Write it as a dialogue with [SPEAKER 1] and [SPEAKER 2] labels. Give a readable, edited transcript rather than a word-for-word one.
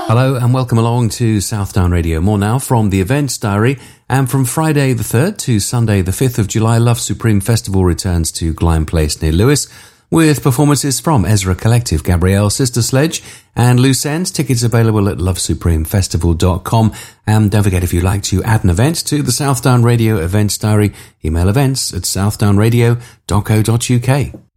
[SPEAKER 1] Hello and welcome along to Southdown Radio. More now from the Events Diary. And from Friday the 3rd to Sunday the 5th of July, Love Supreme Festival returns to Glyme Place near Lewes with performances from Ezra Collective, Gabrielle, Sister Sledge and Loose Ends. Tickets available at lovesupremefestival.com. And don't forget, if you'd like to add an event to the Southdown Radio Events Diary, email events@southdownradio.co.uk.